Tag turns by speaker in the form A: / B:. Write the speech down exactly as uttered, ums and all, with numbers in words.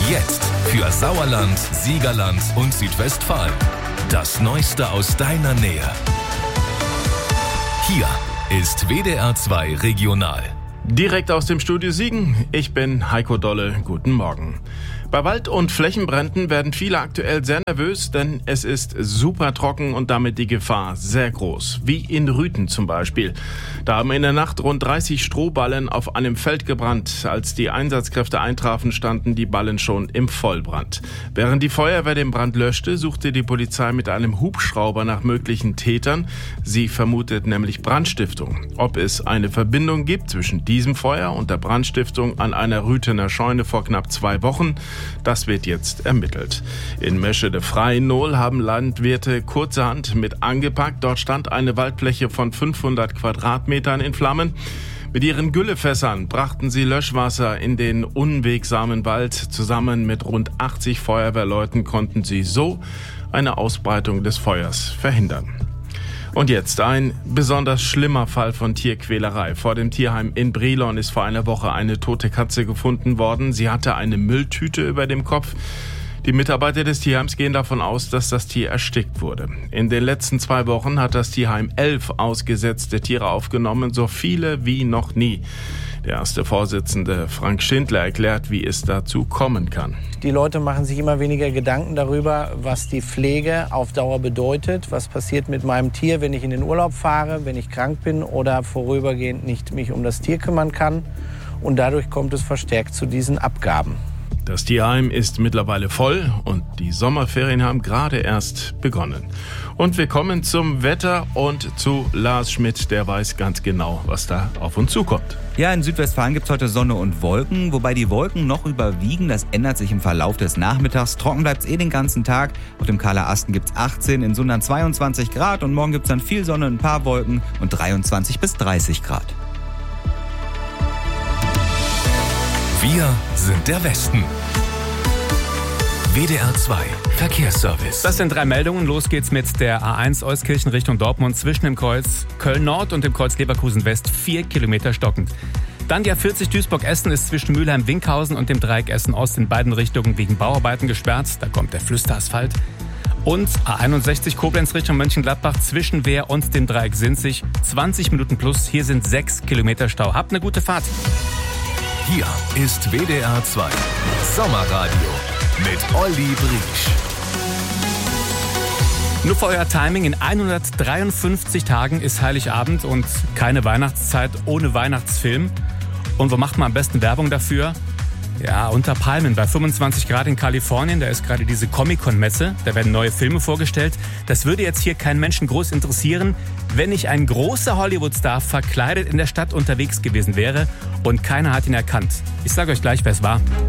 A: Jetzt für Sauerland, Siegerland und Südwestfalen. Das Neueste aus deiner Nähe. Hier ist W D R zwei Regional.
B: Direkt aus dem Studio Siegen, ich bin Heiko Dolle, guten Morgen. Bei Wald- und Flächenbränden werden viele aktuell sehr nervös, denn es ist super trocken und damit die Gefahr sehr groß. Wie in Rüthen zum Beispiel. Da haben in der Nacht rund dreißig Strohballen auf einem Feld gebrannt. Als die Einsatzkräfte eintrafen, standen die Ballen schon im Vollbrand. Während die Feuerwehr den Brand löschte, suchte die Polizei mit einem Hubschrauber nach möglichen Tätern. Sie vermutet nämlich Brandstiftung. Ob es eine Verbindung gibt zwischen diesem Feuer und der Brandstiftung an einer Rüthener Scheune vor knapp zwei Wochen, das wird jetzt ermittelt. In Meschede-Freinohl haben Landwirte kurzerhand mit angepackt. Dort stand eine Waldfläche von fünfhundert Quadratmetern in Flammen. Mit ihren Güllefässern brachten sie Löschwasser in den unwegsamen Wald. Zusammen mit rund achtzig Feuerwehrleuten konnten sie so eine Ausbreitung des Feuers verhindern. Und jetzt ein besonders schlimmer Fall von Tierquälerei. Vor dem Tierheim in Brilon ist vor einer Woche eine tote Katze gefunden worden. Sie hatte eine Mülltüte über dem Kopf. Die Mitarbeiter des Tierheims gehen davon aus, dass das Tier erstickt wurde. In den letzten zwei Wochen hat das Tierheim elf ausgesetzte Tiere aufgenommen, so viele wie noch nie. Der erste Vorsitzende Frank Schindler erklärt, wie es dazu kommen kann.
C: Die Leute machen sich immer weniger Gedanken darüber, was die Pflege auf Dauer bedeutet. Was passiert mit meinem Tier, wenn ich in den Urlaub fahre, wenn ich krank bin oder vorübergehend nicht mich um das Tier kümmern kann. Und dadurch kommt es verstärkt zu diesen Abgaben.
B: Das Tierheim ist mittlerweile voll und die Sommerferien haben gerade erst begonnen. Und wir kommen zum Wetter und zu Lars Schmidt, der weiß ganz genau, was da auf uns zukommt.
D: Ja, in Südwestfalen gibt es heute Sonne und Wolken, wobei die Wolken noch überwiegen. Das ändert sich im Verlauf des Nachmittags. Trocken bleibt es eh den ganzen Tag. Auf dem Kahler Asten gibt es achtzehn, in Sundern zweiundzwanzig Grad und morgen gibt es dann viel Sonne, ein paar Wolken und dreiundzwanzig bis dreißig Grad.
A: Wir sind der Westen. W D R zwei Verkehrsservice.
E: Das sind drei Meldungen. Los geht's mit der A eins Euskirchen Richtung Dortmund zwischen dem Kreuz Köln-Nord und dem Kreuz Leverkusen-West vier Kilometer stockend. Dann die A vierzig Duisburg-Essen ist zwischen Mülheim-Winkhausen und dem Dreieck Essen-Ost in beiden Richtungen wegen Bauarbeiten gesperrt. Da kommt der Flüsterasphalt. Und A einundsechzig Koblenz Richtung Mönchengladbach zwischen Wehr und dem Dreieck Sinzig zwanzig Minuten plus. Hier sind sechs Kilometer Stau. Habt eine gute Fahrt.
A: Hier ist W D R zwei Sommerradio mit Olli Briesch.
E: Nur für euer Timing, in hundertdreiundfünfzig Tagen ist Heiligabend und keine Weihnachtszeit ohne Weihnachtsfilm. Und wo macht man am besten Werbung dafür? Ja, unter Palmen bei fünfundzwanzig Grad in Kalifornien, da ist gerade diese Comic-Con-Messe, da werden neue Filme vorgestellt. Das würde jetzt hier keinen Menschen groß interessieren, wenn nicht ein großer Hollywood-Star verkleidet in der Stadt unterwegs gewesen wäre und keiner hat ihn erkannt. Ich sage euch gleich, wer es war.